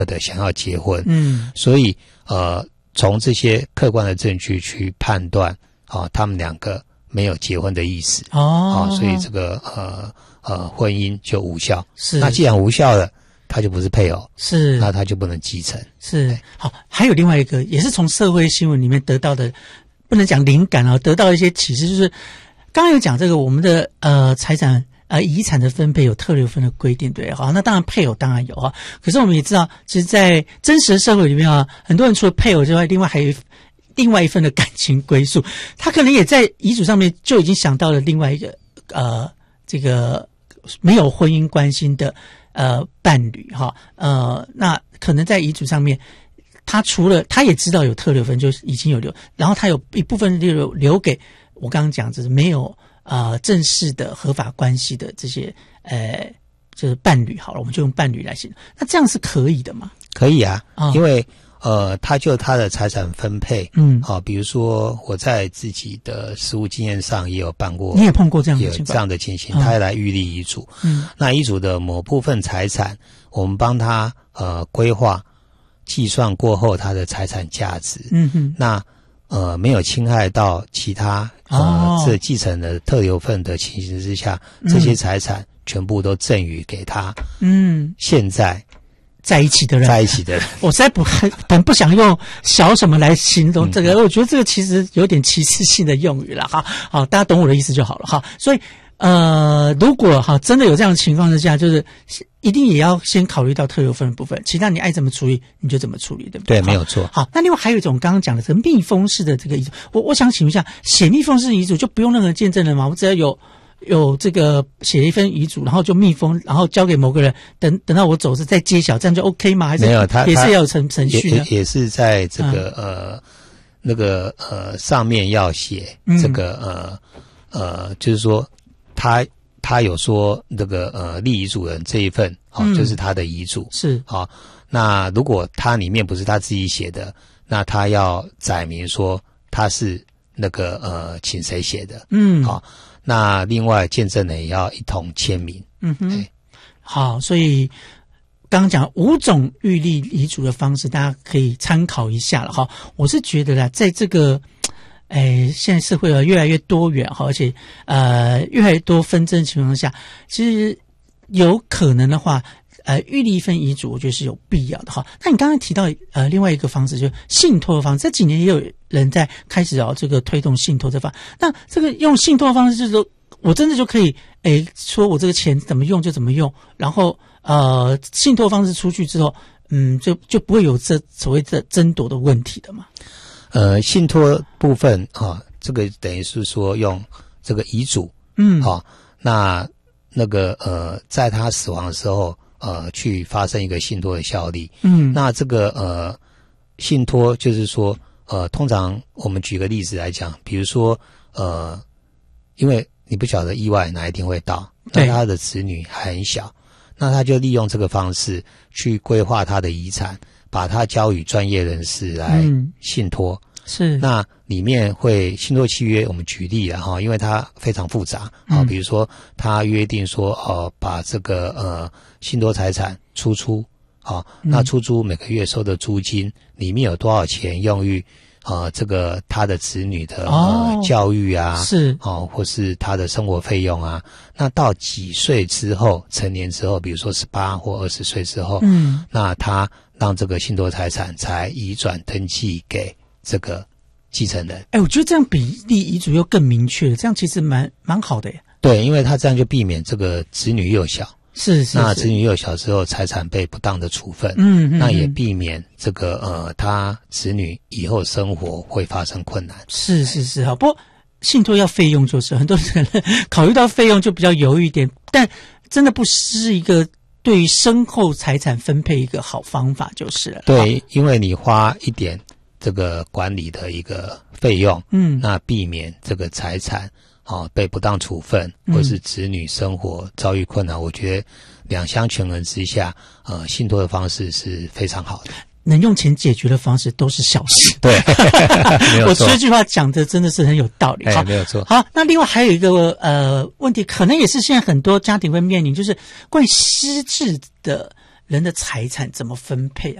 的想要结婚，所以从这些客观的证据去判断，他们两个没有结婚的意思，所以这个婚姻就无效。是，那既然无效了，他就不是配偶，是，那他就不能继承。是， 好，还有另外一个也是从社会新闻里面得到的，不能讲灵感得到一些启示，就是刚刚有讲这个我们的财产遗产的分配有特留分的规定，对，好，那当然配偶当然有哈，可是我们也知道，其实在真实的社会里面很多人除了配偶之外，另外还有另外一份的感情归属，他可能也在遗嘱上面就已经想到了另外一个这个没有婚姻关系的伴侣哈，那可能在遗嘱上面，他除了他也知道有特留分，就已经有留，然后他有一部分留给我刚刚讲，就是没有正式的合法关系的这些就是伴侣好了，我们就用伴侣来形容。那这样是可以的吗？ 可以啊，因为他就他的财产分配，比如说我在自己的实务经验上也有办过， 你也碰过这样的情况， 有这样的情形，他来预立遗嘱，那遗嘱的某部分财产，我们帮他规划计算过后他的财产价值，那没有侵害到其他这继承的特留份的情形之下，这些财产全部都赠予给他。现在在一起的人，我实在很不想用小什么来形容这个，我觉得这个其实有点歧视性的用语了哈。好，大家懂我的意思就好了哈。所以如果真的有这样的情况之下，就是一定也要先考虑到特留分的部分，其他你爱怎么处理你就怎么处理，对不对？ 对，没有错。 好，那另外还有一种刚刚讲的这个密封式的这个遗嘱，我想请问一下，写密封式遗嘱就不用任何见证人吗？我只要有这个写一份遗嘱，然后就密封，然后交给某个人，等到我走时再揭晓，这样就 OK 吗？还是没有，他也是要有程序呢？ 也是在这个那个上面要写这个就是说他有说那个立遗嘱人这一份就是他的遗嘱是那如果他里面不是他自己写的，那他要载明说他是那个请谁写的，那另外见证人也要一同签名。 好，所以刚刚讲5种预立遗嘱的方式，大家可以参考一下了哈。我是觉得啦，在这个现在社会越来越多元哈，而且越来越多纷争情况下，其实有可能的话，预立一份遗嘱，我觉得是有必要的哈。那你刚刚提到另外一个方式，就是信托的方式，这几年也有人在开始这个推动信托这方。那这个用信托的方式，就是说我真的就可以说我这个钱怎么用就怎么用，然后信托方式出去之后，就不会有这所谓的争夺的问题的嘛。 信托部分这个等于是说用这个遗嘱，那个在他死亡的时候，去发生一个信托的效力。那这个信托就是说，通常我们举个例子来讲，比如说因为你不晓得意外哪一天会到，那他的子女还很小，那他就利用这个方式去规划他的遗产，把它交予专业人士来信托。是，那里面会信托契约，我们举例了哈，因为它非常复杂比如说他约定说把这个信托财产出租那出租每个月收的租金里面有多少钱用于这个他的子女的教育啊，是或是他的生活费用啊，那到几岁之后成年之后，比如说18或20岁之后，那他让这个信托财产才移转登记给这个继承人。 我觉得这样比立遗嘱又更明确了，这样其实蛮好的耶。 对，因为他这样就避免这个子女幼小，是那子女幼小之后财产被不当的处分，那也避免这个他子女以后生活会发生困难。是好，不过信托要费用，就是很多人考虑到费用就比较犹豫一点，但真的不是一个对于身后财产分配一个好方法就是了。 对，因为你花一点这个管理的一个费用，那避免这个财产被不当处分，或是子女生活遭遇困难，我觉得两相权衡之下，信托的方式是非常好的。 能用钱解决的方式都是小事。 对，没有错。 我这句话讲的真的是很有道理。 没有错。 好，那另外还有一个问题，可能也是现在很多家庭会面临，就是关于失智的人的财产怎么分配啊？